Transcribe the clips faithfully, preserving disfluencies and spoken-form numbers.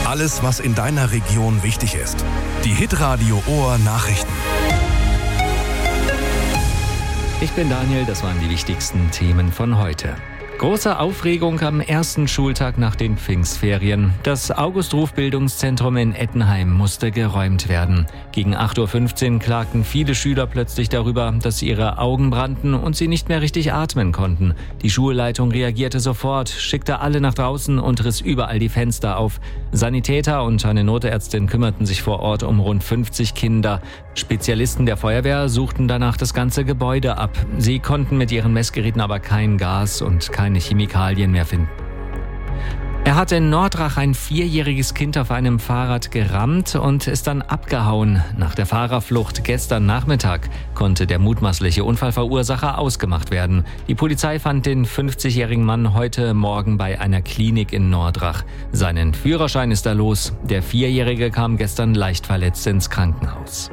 Alles, was in deiner Region wichtig ist. Die Hitradio Ohr Nachrichten. Ich bin Daniel, das waren die wichtigsten Themen von heute. Große Aufregung am ersten Schultag nach den Pfingstferien. Das August-Ruf-Bildungszentrum in Ettenheim musste geräumt werden. Gegen acht Uhr fünfzehn klagten viele Schüler plötzlich darüber, dass ihre Augen brannten und sie nicht mehr richtig atmen konnten. Die Schulleitung reagierte sofort, schickte alle nach draußen und riss überall die Fenster auf. Sanitäter und eine Notärztin kümmerten sich vor Ort um rund fünfzig Kinder. Spezialisten der Feuerwehr suchten danach das ganze Gebäude ab. Sie konnten mit ihren Messgeräten aber kein Gas und kein keine Chemikalien mehr finden. Er hat in Nordrach ein vierjähriges Kind auf einem Fahrrad gerammt und ist dann abgehauen. Nach der Fahrerflucht gestern Nachmittag konnte der mutmaßliche Unfallverursacher ausgemacht werden. Die Polizei fand den fünfzigjährigen Mann heute Morgen bei einer Klinik in Nordrach. Seinen Führerschein ist er los. Der Vierjährige kam gestern leicht verletzt ins Krankenhaus.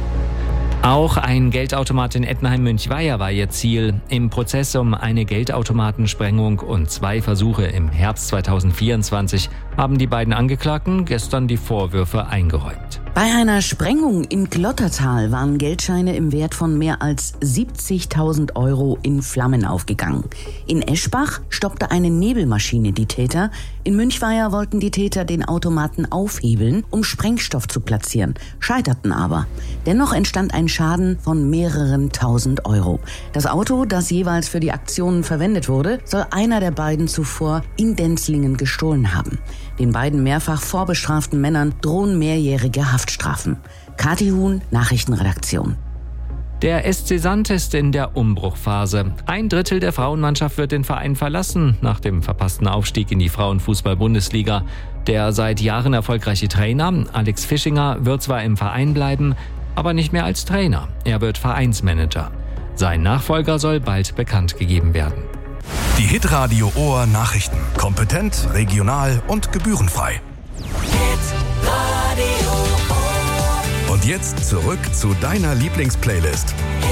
Auch ein Geldautomat in Ettenheim-Münchweier war ihr Ziel. Im Prozess um eine Geldautomatensprengung und zwei Versuche im Herbst zweitausendvierundzwanzig haben die beiden Angeklagten gestern die Vorwürfe eingeräumt. Bei einer Sprengung in Klottertal waren Geldscheine im Wert von mehr als siebzigtausend Euro in Flammen aufgegangen. In Eschbach stoppte eine Nebelmaschine die Täter. In Münchweier wollten die Täter den Automaten aufhebeln, um Sprengstoff zu platzieren, scheiterten aber. Dennoch entstand ein Schaden von mehreren tausend Euro. Das Auto, das jeweils für die Aktionen verwendet wurde, soll einer der beiden zuvor in Denzlingen gestohlen haben. Den beiden mehrfach vorbestraften Männern drohen mehrjährige Haftstrafen. Kathi Huhn, Nachrichtenredaktion. Der S C Sand ist in der Umbruchphase. Ein Drittel der Frauenmannschaft wird den Verein verlassen, nach dem verpassten Aufstieg in die Frauenfußball-Bundesliga. Der seit Jahren erfolgreiche Trainer, Alex Fischinger, wird zwar im Verein bleiben, aber nicht mehr als Trainer. Er wird Vereinsmanager. Sein Nachfolger soll bald bekannt gegeben werden. Die Hitradio Ohr Nachrichten. Kompetent, regional und gebührenfrei. Hitradio Ohr. Und jetzt zurück zu deiner Lieblingsplaylist.